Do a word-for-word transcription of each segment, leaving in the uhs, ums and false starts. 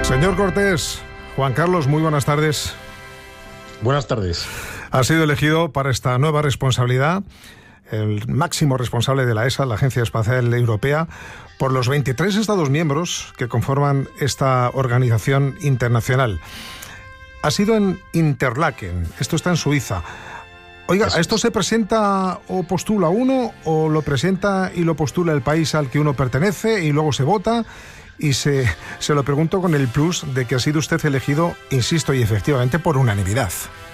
Señor Cortés, Juan Carlos, muy buenas tardes. Buenas tardes. Ha sido elegido para esta nueva responsabilidad el máximo responsable de la E S A, la Agencia Espacial Europea, por los veintitrés Estados miembros que conforman esta organización internacional. Ha sido en Interlaken, esto está en Suiza. Oiga, ¿a esto se presenta o postula uno, o lo presenta y lo postula el país al que uno pertenece y luego se vota? Y se, se lo pregunto con el plus de que ha sido usted elegido, insisto, y efectivamente por unanimidad.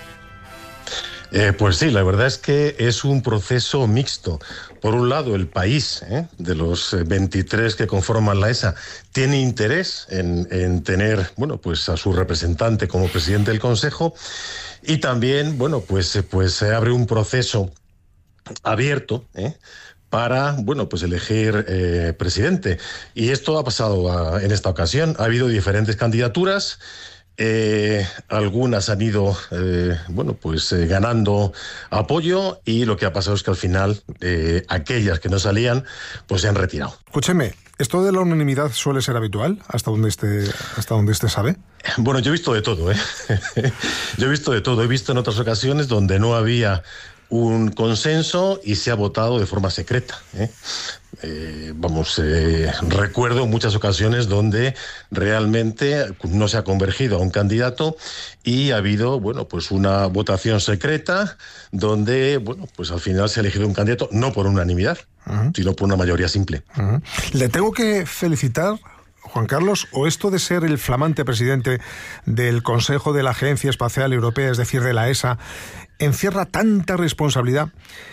Eh, pues sí, la verdad es que es un proceso mixto. Por un lado, el país, ¿eh? de los veintitrés que conforman la E S A, tiene interés en, en tener, bueno, pues a su representante como presidente del Consejo, y también, bueno, pues, pues se abre un proceso abierto, ¿eh? para, bueno, pues elegir eh, presidente. Y esto ha pasado a, en esta ocasión. Ha habido diferentes candidaturas. Eh, algunas han ido, eh, bueno, pues eh, ganando apoyo, y lo que ha pasado es que al final eh, aquellas que no salían, pues se han retirado. Escúcheme, ¿esto de la unanimidad suele ser habitual hasta donde esté, hasta donde esté sabe? Bueno, yo he visto de todo, ¿eh? Yo he visto de todo. He visto en otras ocasiones donde no había un consenso y se ha votado de forma secreta, ¿eh? Eh, vamos, eh, recuerdo muchas ocasiones donde realmente no se ha convergido a un candidato y ha habido, bueno, pues una votación secreta donde, bueno, pues al final se ha elegido un candidato no por unanimidad, uh-huh. sino por una mayoría simple. Uh-huh. Le tengo que felicitar, Juan Carlos, o esto de ser el flamante presidente del Consejo de la Agencia Espacial Europea, es decir, de la E S A, encierra tanta responsabilidad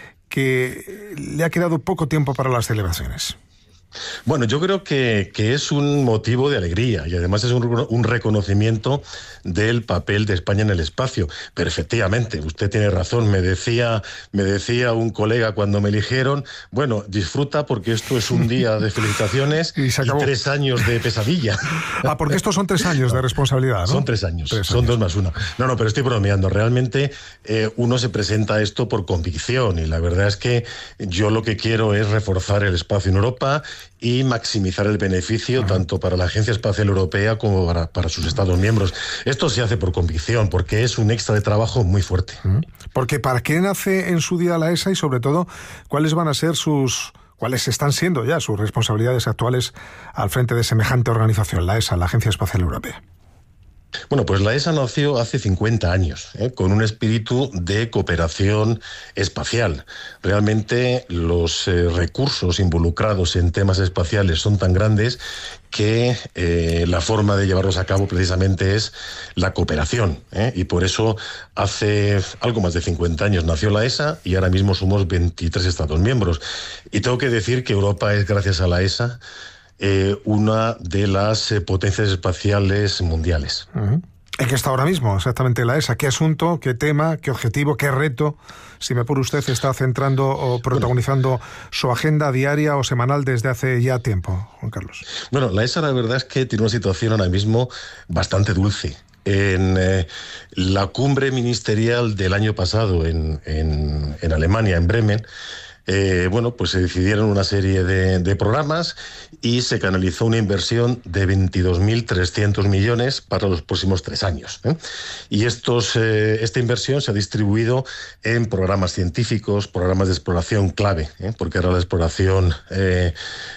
que le ha quedado poco tiempo para las celebraciones. Bueno, yo creo que, que es un motivo de alegría, y además es un, un reconocimiento del papel de España en el espacio. Pero efectivamente, usted tiene razón. Me decía, me decía un colega cuando me eligieron, bueno, disfruta porque esto es un día de felicitaciones y, y tres años de pesadilla. Ah, porque estos son tres años de responsabilidad, ¿no? Son tres años, tres son años. dos más uno. No, no, pero estoy bromeando. Realmente eh, uno se presenta a esto por convicción, y la verdad es que yo lo que quiero es reforzar el espacio en Europa y maximizar el beneficio uh-huh. tanto para la Agencia Espacial Europea como para, para sus Estados miembros. Esto se hace por convicción, porque es un extra de trabajo muy fuerte. Uh-huh. Porque ¿para qué nace en su día la E S A y, sobre todo, cuáles van a ser sus, cuáles están siendo ya sus responsabilidades actuales al frente de semejante organización, la E S A, la Agencia Espacial Europea? Bueno, pues la E S A nació hace cincuenta años, ¿eh? con un espíritu de cooperación espacial. Realmente los eh, recursos involucrados en temas espaciales son tan grandes que eh, la forma de llevarlos a cabo precisamente es la cooperación, ¿eh? Y por eso hace algo más de cincuenta años nació la E S A, y ahora mismo somos veintitrés Estados miembros. Y tengo que decir que Europa es, gracias a la E S A, Eh, una de las eh, potencias espaciales mundiales. Uh-huh. ¿En qué está ahora mismo exactamente la E S A? ¿Qué asunto, qué tema, qué objetivo, qué reto, si me apura usted, está centrando o protagonizando bueno. su agenda diaria o semanal desde hace ya tiempo, Juan Carlos? Bueno, la E S A la verdad es que tiene una situación ahora mismo bastante dulce. En eh, la cumbre ministerial del año pasado en, en, en Alemania, en Bremen, Eh, bueno, pues se decidieron una serie de, de programas y se canalizó una inversión de veintidós mil trescientos millones para los próximos tres años. ¿eh? Y estos, eh, esta inversión se ha distribuido en programas científicos, programas de exploración clave, ¿eh? porque ahora la exploración eh,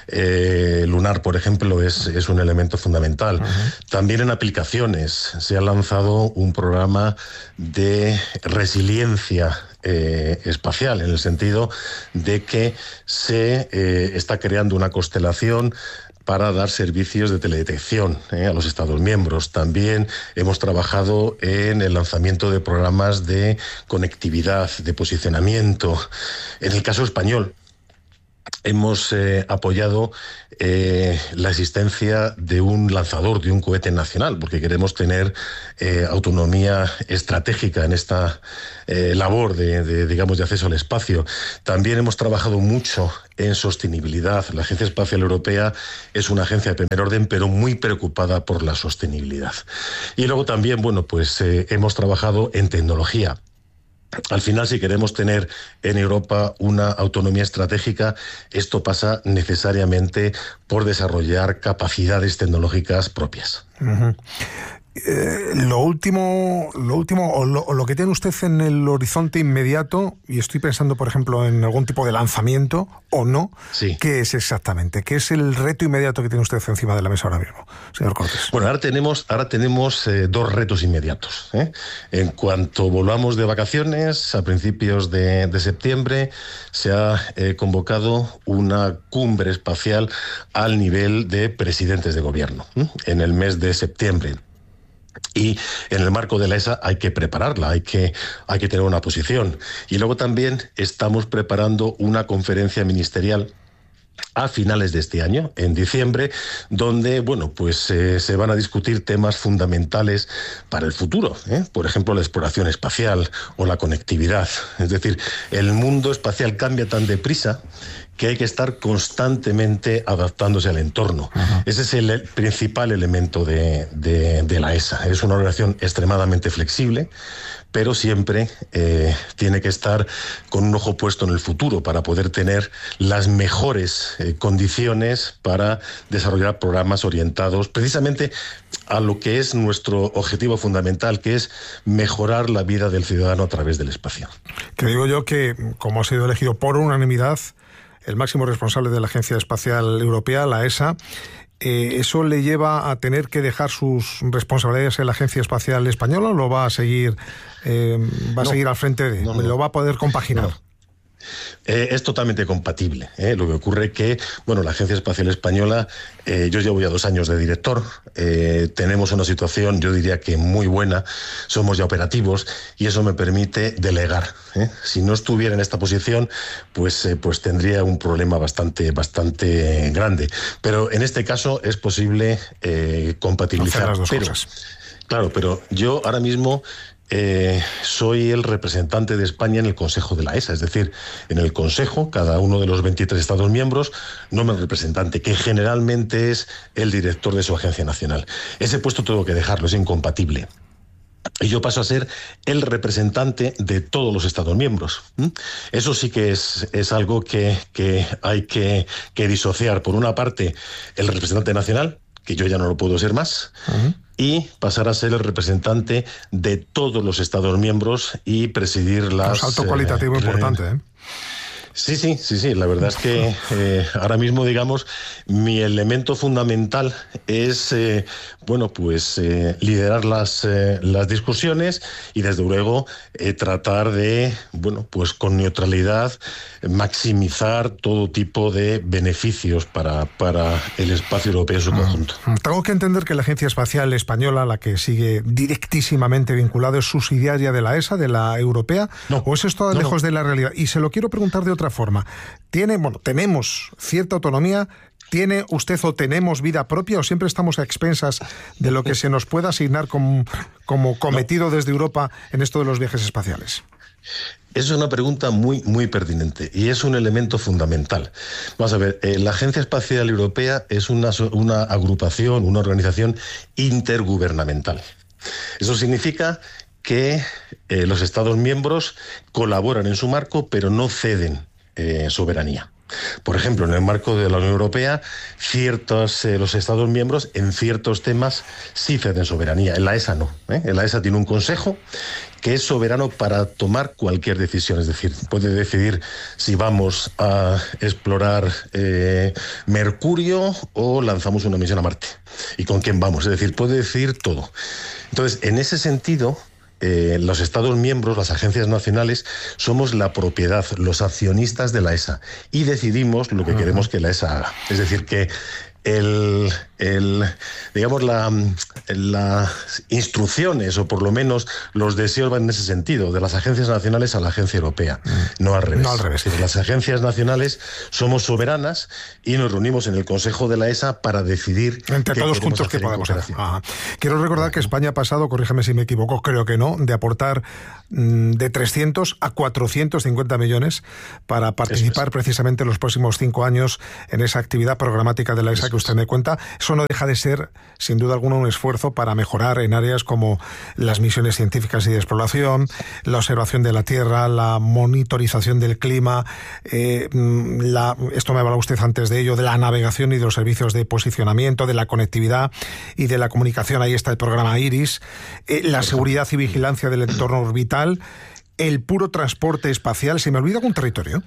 eh, lunar, por ejemplo, es, es un elemento fundamental. Uh-huh. También en aplicaciones se ha lanzado un programa de resiliencia Eh, espacial, en el sentido de que se eh, está creando una constelación para dar servicios de teledetección eh, a los Estados miembros. También hemos trabajado en el lanzamiento de programas de conectividad, de posicionamiento. En el caso español, hemos eh, apoyado eh, la existencia de un lanzador, de un cohete nacional, porque queremos tener eh, autonomía estratégica en esta eh, labor de, de, digamos, de acceso al espacio. También hemos trabajado mucho en sostenibilidad. La Agencia Espacial Europea es una agencia de primer orden, pero muy preocupada por la sostenibilidad. Y luego también, bueno, pues eh, hemos trabajado en tecnología. Al final, si queremos tener en Europa una autonomía estratégica, esto pasa necesariamente por desarrollar capacidades tecnológicas propias. Uh-huh. Eh, lo último, lo último o lo, o lo que tiene usted en el horizonte inmediato, y estoy pensando, por ejemplo, en algún tipo de lanzamiento o no, sí. ¿Qué es exactamente? ¿Qué es el reto inmediato que tiene usted encima de la mesa ahora mismo, señor Cortés? Bueno, ahora tenemos, ahora tenemos eh, dos retos inmediatos, ¿eh? En cuanto volvamos de vacaciones, a principios de, de septiembre, se ha eh, convocado una cumbre espacial al nivel de presidentes de gobierno, ¿eh? En el mes de septiembre. Y en el marco de la E S A hay que prepararla, hay que, hay que tener una posición. Y luego también estamos preparando una conferencia ministerial a finales de este año, en diciembre, donde, bueno, pues eh, se van a discutir temas fundamentales para el futuro, ¿eh? Por ejemplo, la exploración espacial o la conectividad. Es decir, el mundo espacial cambia tan deprisa que hay que estar constantemente adaptándose al entorno. Uh-huh. Ese es el principal elemento de, de, de la E S A. Es una organización extremadamente flexible, pero siempre eh, tiene que estar con un ojo puesto en el futuro para poder tener las mejores eh, condiciones para desarrollar programas orientados precisamente a lo que es nuestro objetivo fundamental, que es mejorar la vida del ciudadano a través del espacio. Que digo yo que, como ha sido elegido por unanimidad el máximo responsable de la Agencia Espacial Europea, la E S A, Eh, ¿eso le lleva a tener que dejar sus responsabilidades en la Agencia Espacial Española o lo va a seguir, eh, va a no, seguir al frente de? No, no, ¿Lo va a poder compaginar? No. Eh, es totalmente compatible. ¿eh? Lo que ocurre que, bueno, la Agencia Espacial Española, eh, yo llevo ya dos años de director, eh, tenemos una situación, yo diría que muy buena, somos ya operativos y eso me permite delegar. ¿eh? Si no estuviera en esta posición, pues, eh, pues tendría un problema bastante, bastante grande. Pero en este caso es posible eh, compatibilizar. Hacer las dos pero, cosas. Claro, pero yo ahora mismo Eh, soy el representante de España en el Consejo de la E S A, es decir, en el Consejo, cada uno de los veintitrés Estados miembros nombra el representante, que generalmente es el director de su agencia nacional. Ese puesto tengo que dejarlo, es incompatible. Y yo paso a ser el representante de todos los Estados miembros. ¿Mm? Eso sí que es, es algo que, que hay que, que disociar. Por una parte, el representante nacional, que yo ya no lo puedo ser más, uh-huh. y pasar a ser el representante de todos los Estados miembros y presidir las... Un salto cualitativo eh, importante, ¿eh? Sí, sí, sí, sí. La verdad es que eh, ahora mismo, digamos, mi elemento fundamental es, eh, bueno, pues eh, liderar las, eh, las discusiones y, desde luego, eh, tratar de, bueno, pues con neutralidad, maximizar todo tipo de beneficios para, para el espacio europeo en su conjunto. Tengo que entender que la Agencia Espacial Española, la que sigue directísimamente vinculada, es subsidiaria de la E S A, de la europea, no, ¿o eso está no, lejos no. de la realidad? Y se lo quiero preguntar de otra forma. ¿Tiene, bueno, tenemos cierta autonomía? ¿Tiene usted o tenemos vida propia o siempre estamos a expensas de lo que se nos pueda asignar como, como cometido no. desde Europa en esto de los viajes espaciales? Es una pregunta muy, muy pertinente y es un elemento fundamental. Vamos a ver, eh, la Agencia Espacial Europea es una, una agrupación, una organización intergubernamental. Eso significa que eh, los Estados miembros colaboran en su marco, pero no ceden eh, soberanía. Por ejemplo, en el marco de la Unión Europea, ciertos, eh, los Estados miembros en ciertos temas sí ceden soberanía. En la E S A no. ¿eh? En la E S A tiene un consejo que es soberano para tomar cualquier decisión. Es decir, puede decidir si vamos a explorar eh, Mercurio o lanzamos una misión a Marte. ¿Y con quién vamos? Es decir, puede decidir todo. Entonces, en ese sentido, Eh, los Estados miembros, las agencias nacionales, somos la propiedad, los accionistas de la E S A y decidimos lo que uh-huh. queremos que la E S A haga. Es decir, que el, el digamos la, las instrucciones o por lo menos los deseos van en ese sentido, de las agencias nacionales a la agencia europea, uh-huh. no al revés. No al revés. Es decir, las agencias nacionales somos soberanas y nos reunimos en el Consejo de la E S A para decidir entre todos juntos qué podemos hacer. Ajá. Quiero recordar que España ha pasado, corrígeme si me equivoco, creo que no, de aportar mmm, de trescientos a cuatrocientos cincuenta millones para participar es. precisamente en los próximos cinco años en esa actividad programática de la E S A Eso que usted es. me cuenta. Eso no deja de ser sin duda alguna, un esfuerzo para mejorar en áreas como las misiones científicas y de exploración, la observación de la Tierra, la monitorización del clima, eh, la, esto me hablaba usted antes de ello, de la navegación y de los servicios de posicionamiento, de la conectividad y de la comunicación. Ahí está el programa IRIS, eh, la seguridad y vigilancia del entorno orbital, el puro transporte espacial. ¿Se me olvida algún territorio?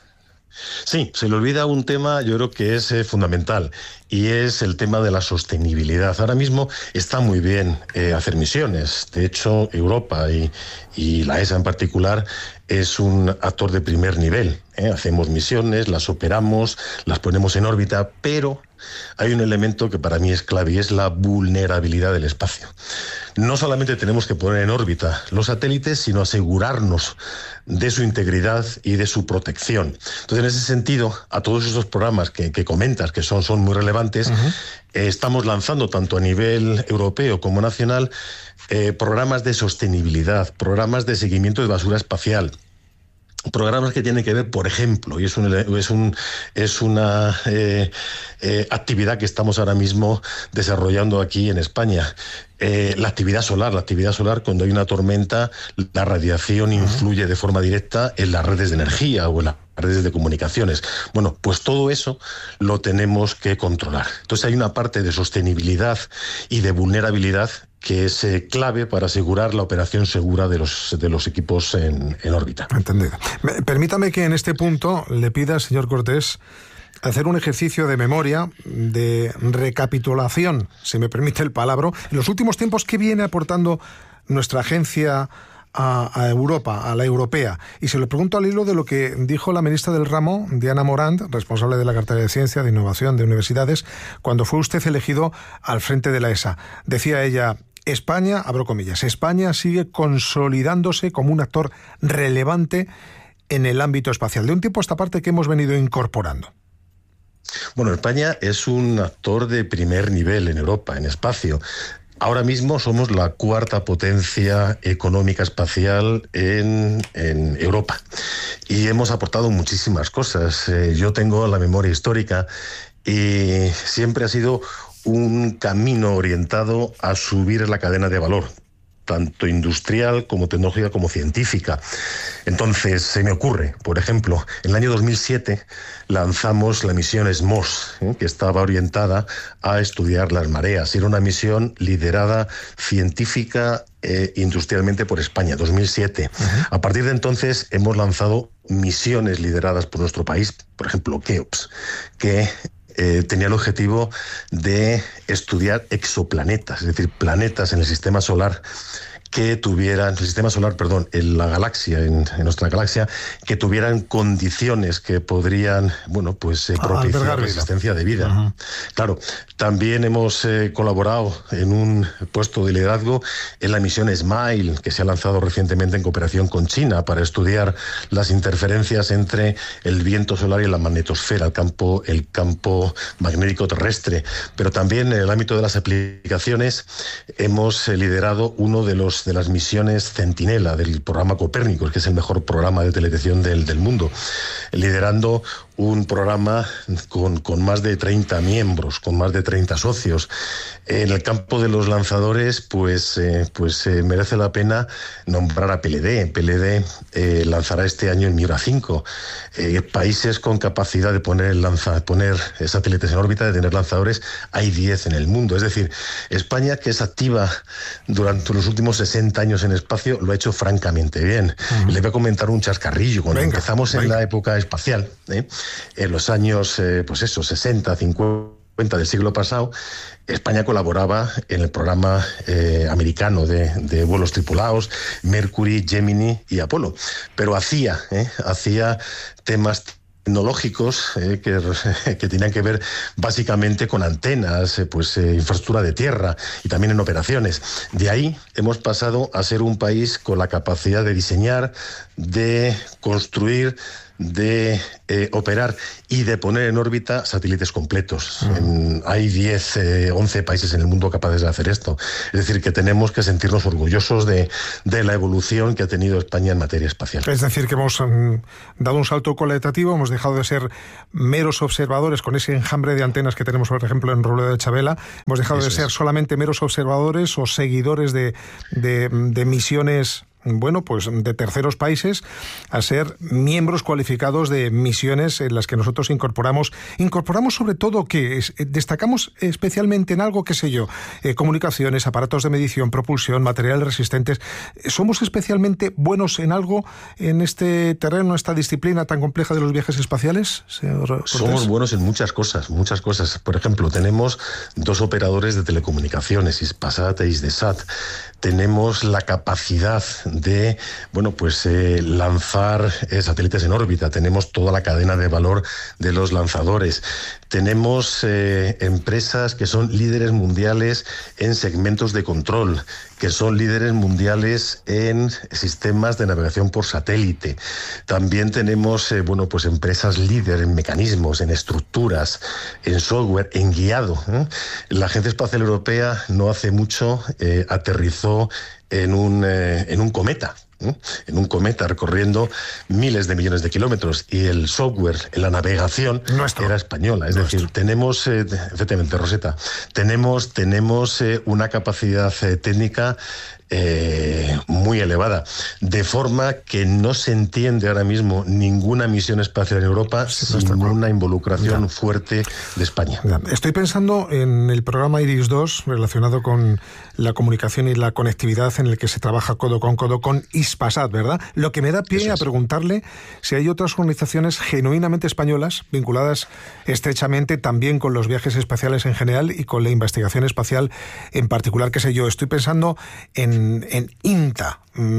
Sí, se le olvida un tema, yo creo que es eh, fundamental, y es el tema de la sostenibilidad. Ahora mismo está muy bien eh, hacer misiones. De hecho, Europa y, y la E S A en particular es un actor de primer nivel. ¿eh? Hacemos misiones, las operamos, las ponemos en órbita, pero hay un elemento que para mí es clave y es la vulnerabilidad del espacio. No solamente tenemos que poner en órbita los satélites, sino asegurarnos de su integridad y de su protección. Entonces, en ese sentido, a todos esos programas que, que comentas, que son, son muy relevantes, uh-huh. eh, estamos lanzando, tanto a nivel europeo como nacional, eh, programas de sostenibilidad, programas de seguimiento de basura espacial, programas que tienen que ver, por ejemplo, y es, un, es, un, es una eh, eh, actividad que estamos ahora mismo desarrollando aquí en España, eh, la actividad solar. La actividad solar, cuando hay una tormenta, la radiación influye de forma directa en las redes de energía o en las redes de comunicaciones. Bueno, pues todo eso lo tenemos que controlar. Entonces hay una parte de sostenibilidad y de vulnerabilidad que es eh, clave para asegurar la operación segura de los, de los equipos en, en órbita. Entendido. Permítame que en este punto le pida, señor Cortés, hacer un ejercicio de memoria, de recapitulación, si me permite el palabra, en los últimos tiempos, ¿qué viene aportando nuestra agencia a, a Europa, a la europea? Y se lo pregunto al hilo de lo que dijo la ministra del ramo, Diana Morant, responsable de la cartera de Ciencia, de Innovación, de Universidades, cuando fue usted elegido al frente de la E S A. Decía ella: España, abro comillas, España sigue consolidándose como un actor relevante en el ámbito espacial. De un tiempo a esta parte, ¿qué hemos venido incorporando? Bueno, España es un actor de primer nivel en Europa, en espacio. Ahora mismo somos la cuarta potencia económica espacial en, en Europa y hemos aportado muchísimas cosas. Eh, yo tengo la memoria histórica y siempre ha sido un camino orientado a subir la cadena de valor, tanto industrial como tecnológica como científica. Entonces, se me ocurre, por ejemplo, en el año dos mil siete lanzamos la misión S M O S, ¿eh? que estaba orientada a estudiar las mareas. Era una misión liderada científica e industrialmente por España, dos mil siete. Uh-huh. A partir de entonces hemos lanzado misiones lideradas por nuestro país, por ejemplo, KEOPS, que Eh, tenía el objetivo de estudiar exoplanetas, es decir, planetas en el sistema solar que tuvieran, el sistema solar, perdón, en la galaxia, en, en nuestra galaxia, que tuvieran condiciones que podrían, bueno, pues eh, propiciar la existencia de vida. Uh-huh. Claro, también hemos eh, colaborado en un puesto de liderazgo en la misión SMILE, que se ha lanzado recientemente en cooperación con China para estudiar las interferencias entre el viento solar y la magnetosfera, el campo, el campo magnético terrestre. Pero también en el ámbito de las aplicaciones hemos eh, liderado uno de los de las misiones Centinela del programa Copérnicos, que es el mejor programa de teledetección del, del mundo, liderando un programa con, con más de treinta miembros, con más de treinta socios. En el campo de los lanzadores, pues, eh, pues eh, merece la pena nombrar a P L D. P L D eh, lanzará este año el Miura cinco. Eh, países con capacidad de poner, lanza, poner satélites en órbita, de tener lanzadores, hay diez en el mundo. Es decir, España, que es activa durante los últimos sesenta años en espacio, lo ha hecho francamente bien. Uh-huh. Le voy a comentar un chascarrillo. Cuando venga, empezamos venga. en la época espacial, ¿eh? en los años, eh, pues eso, sesenta, cincuenta del siglo pasado, España colaboraba en el programa eh, americano de, de vuelos tripulados, Mercury, Gemini y Apolo, pero hacía, eh, hacía temas tecnológicos eh, que, que tenían que ver básicamente con antenas, eh, pues eh, infraestructura de tierra y también en operaciones. De ahí hemos pasado a ser un país con la capacidad de diseñar, de construir de eh, operar y de poner en órbita satélites completos. Uh-huh. En, hay diez, eh, once países en el mundo capaces de hacer esto. Es decir, que tenemos que sentirnos orgullosos de, de la evolución que ha tenido España en materia espacial. Es decir, que hemos um, dado un salto cualitativo, hemos dejado de ser meros observadores con ese enjambre de antenas que tenemos, por ejemplo, en Robledo de Chabela. Hemos dejado Eso de ser es. solamente meros observadores o seguidores de, de, de misiones, bueno, pues de terceros países, a ser miembros cualificados de misiones en las que nosotros incorporamos, incorporamos sobre todo que es, destacamos especialmente en algo, qué sé yo, eh, comunicaciones, aparatos de medición, propulsión, materiales resistentes. ¿Somos especialmente buenos en algo en este terreno, esta disciplina tan compleja de los viajes espaciales, señor Cortés? Somos buenos en muchas cosas, muchas cosas. Por ejemplo, tenemos dos operadores de telecomunicaciones, Hispasat e Hisdesat. Tenemos la capacidad de, bueno, pues eh, lanzar eh, satélites en órbita. Tenemos toda la cadena de valor de los lanzadores. Tenemos eh, empresas que son líderes mundiales en segmentos de control, que son líderes mundiales en sistemas de navegación por satélite. También tenemos, eh, bueno, pues empresas líder en mecanismos, en estructuras, en software, en guiado, ¿eh? La Agencia Espacial Europea no hace mucho eh, aterrizó en un, eh, en un cometa. en un cometa recorriendo miles de millones de kilómetros, y el software, la navegación Nuestro. era española. Es Nuestro. decir, tenemos, eh, efectivamente, Rosetta, tenemos, tenemos eh, una capacidad eh, técnica Eh, muy elevada, de forma que no se entiende ahora mismo ninguna misión espacial en Europa sí, sin una involucración ya. fuerte de España. Ya. Estoy pensando en el programa IRIS dos relacionado con la comunicación y la conectividad, en el que se trabaja codo con codo con Hispasat, ¿verdad? Lo que me da pie a preguntarle si hay otras organizaciones genuinamente españolas vinculadas estrechamente también con los viajes espaciales en general y con la investigación espacial en particular. Qué sé yo, estoy pensando en en INTA,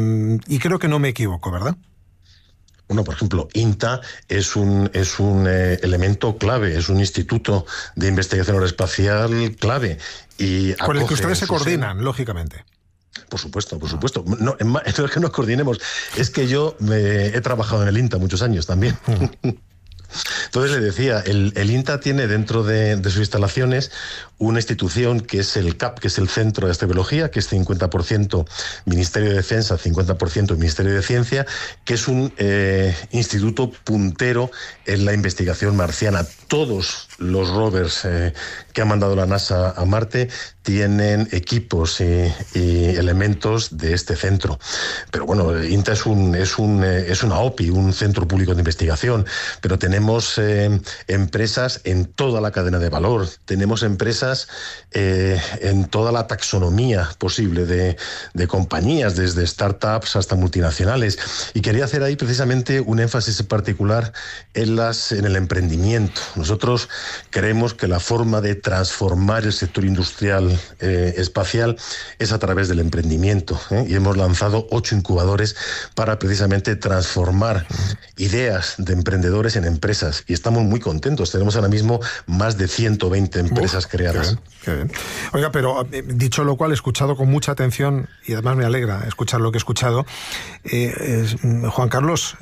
y creo que no me equivoco, ¿verdad? Bueno, por ejemplo, INTA es un, es un eh, elemento clave, es un instituto de investigación aeroespacial clave. Y con el que ustedes se coordinan, en... lógicamente. Por supuesto, por supuesto. No, no es que nos coordinemos, es que yo me he trabajado en el INTA muchos años también. Uh-huh. Entonces le decía, el, el INTA tiene dentro de, de sus instalaciones una institución que es el C A P, que es el Centro de Astrobiología, que es cincuenta por ciento Ministerio de Defensa, cincuenta por ciento Ministerio de Ciencia, que es un eh, instituto puntero en la investigación marciana. Todos los rovers eh, que ha mandado la NASA a Marte tienen equipos y, y elementos de este centro. Pero bueno, INTA es un es un eh, es una O P I, un centro público de investigación, pero tenemos eh, empresas en toda la cadena de valor, tenemos empresas eh, en toda la taxonomía posible de, de compañías, desde startups hasta multinacionales, y quería hacer ahí precisamente un énfasis particular en las en el emprendimiento. Nosotros creemos que la forma de transformar el sector industrial eh, espacial es a través del emprendimiento, ¿eh? Y hemos lanzado ocho incubadores para precisamente transformar ideas de emprendedores en empresas, y estamos muy contentos. Tenemos ahora mismo más de ciento veinte empresas Uf, creadas. Qué bien, qué bien. Oiga, pero dicho lo cual, he escuchado con mucha atención, y además me alegra escuchar lo que he escuchado. Eh, es, Juan Carlos,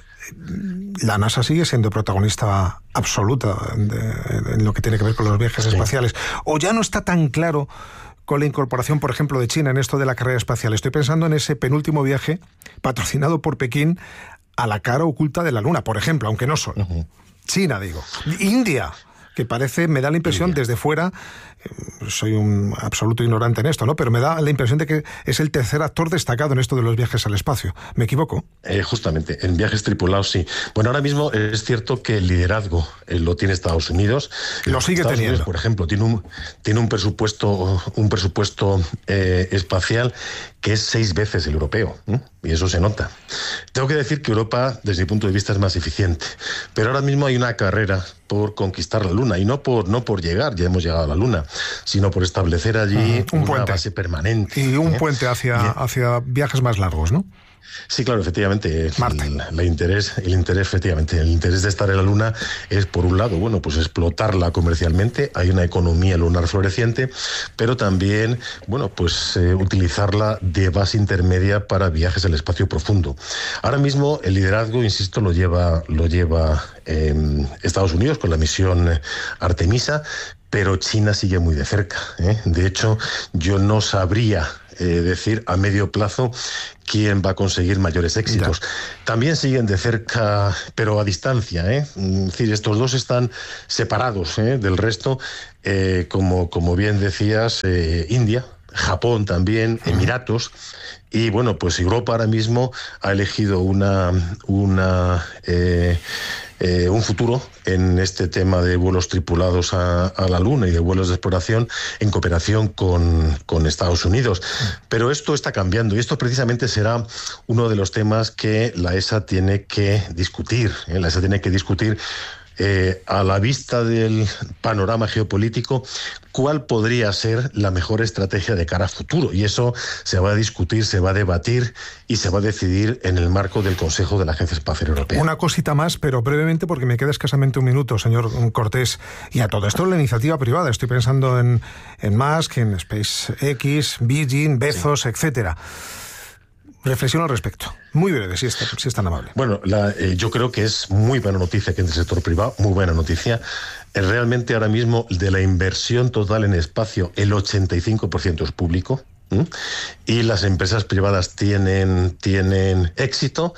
la NASA sigue siendo protagonista absoluta de, en lo que tiene que ver con los viajes sí. espaciales. ¿O ya no está tan claro con la incorporación, por ejemplo, de China en esto de la carrera espacial? Estoy pensando en ese penúltimo viaje patrocinado por Pekín a la cara oculta de la Luna, por ejemplo, aunque no solo. Uh-huh. China, digo. India, que parece, me da la impresión India. desde fuera, soy un absoluto ignorante en esto, ¿no? Pero me da la impresión de que es el tercer actor destacado en esto de los viajes al espacio. ¿Me equivoco? Eh, justamente, en viajes tripulados sí. Bueno, ahora mismo es cierto que el liderazgo eh, lo tiene Estados Unidos. Lo sigue Estados teniendo. Unidos, por ejemplo, tiene un, tiene un presupuesto, un presupuesto eh, espacial que es seis veces el europeo, ¿eh? Y eso se nota. Tengo que decir que Europa, desde mi punto de vista, es más eficiente. Pero ahora mismo hay una carrera por conquistar la Luna, y no por, no por llegar, ya hemos llegado a la Luna, sino por establecer allí uh-huh. un una puente. base permanente. Y un ¿eh? puente hacia, hacia viajes más largos, ¿no? Sí, claro, efectivamente. Marte. El, el interés, el interés, efectivamente, el interés de estar en la Luna es, por un lado, bueno, pues explotarla comercialmente. Hay una economía lunar floreciente, pero también, bueno, pues eh, utilizarla de base intermedia para viajes al espacio profundo. Ahora mismo el liderazgo, insisto, lo lleva, lo lleva eh, Estados Unidos con la misión Artemisa, pero China sigue muy de cerca, ¿eh? De hecho, yo no sabría eh, decir a medio plazo quién va a conseguir mayores éxitos. Ya. También siguen de cerca, pero a distancia, ¿eh? Es decir, estos dos están separados, ¿eh?, del resto, eh, como, como bien decías, eh, India, Japón también, Emiratos. Y bueno, pues Europa ahora mismo ha elegido una, una eh, eh, un futuro en este tema de vuelos tripulados a, a la Luna y de vuelos de exploración en cooperación con, con Estados Unidos. Pero esto está cambiando y esto precisamente será uno de los temas que la E S A tiene que discutir. ¿eh? La E S A tiene que discutir Eh, a la vista del panorama geopolítico, cuál podría ser la mejor estrategia de cara a futuro. Y eso se va a discutir, se va a debatir y se va a decidir en el marco del Consejo de la Agencia Espacial Europea. Una cosita más, pero brevemente, porque me queda escasamente un minuto, señor Cortés. Y a todo esto la iniciativa privada. Estoy pensando en, en Musk, en SpaceX, Virgin, Bezos, sí, etcétera. Reflexión al respecto. Muy breve, si es, si es tan amable. Bueno, la, eh, yo creo que es muy buena noticia que entre el sector privado, muy buena noticia. Eh, realmente ahora mismo de la inversión total en espacio, el ochenta y cinco por ciento es público. ¿eh? Y las empresas privadas tienen, tienen éxito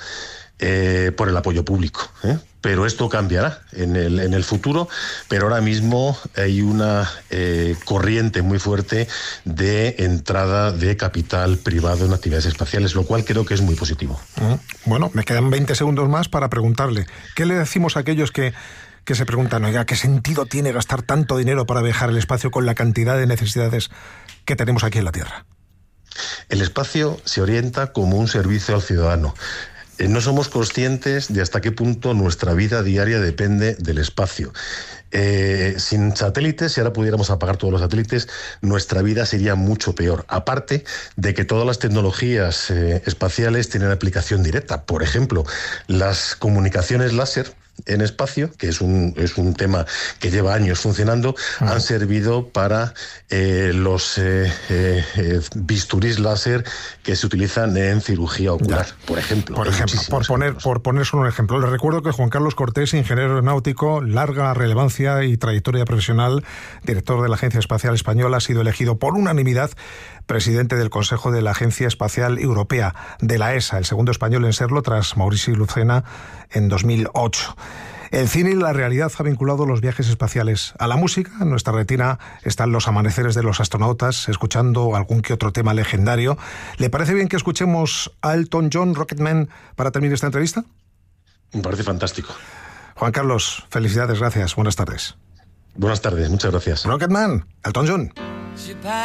eh, por el apoyo público. ¿eh? Pero esto cambiará en el, en el futuro, pero ahora mismo hay una eh, corriente muy fuerte de entrada de capital privado en actividades espaciales, lo cual creo que es muy positivo. Bueno, me quedan veinte segundos más para preguntarle, ¿qué le decimos a aquellos que, que se preguntan, oiga, ¿qué sentido tiene gastar tanto dinero para viajar al espacio con la cantidad de necesidades que tenemos aquí en la Tierra? El espacio se orienta como un servicio al ciudadano. No somos conscientes de hasta qué punto nuestra vida diaria depende del espacio. Eh, sin satélites, si ahora pudiéramos apagar todos los satélites, nuestra vida sería mucho peor. Aparte de que todas las tecnologías eh, espaciales tienen aplicación directa. Por ejemplo, las comunicaciones láser en espacio, que es un, es un tema que lleva años funcionando, uh-huh. han servido para eh, los eh, eh, bisturís láser que se utilizan en cirugía ocular, ya. por ejemplo. Por ejemplo, por poner, por poner solo un ejemplo. Les recuerdo que Juan Carlos Cortés, ingeniero aeronáutico, larga relevancia y trayectoria profesional, director de la Agencia Espacial Española, ha sido elegido por unanimidad presidente del Consejo de la Agencia Espacial Europea, de la E S A, el segundo español en serlo tras Maurici Lucena en dos mil ocho. El cine y la realidad ha vinculado los viajes espaciales a la música. En nuestra retina están los amaneceres de los astronautas, escuchando algún que otro tema legendario. ¿Le parece bien que escuchemos a Elton John, Rocketman, para terminar esta entrevista? Me parece fantástico. Juan Carlos, felicidades, gracias, buenas tardes. Buenas tardes, muchas gracias. Rocketman, Elton John.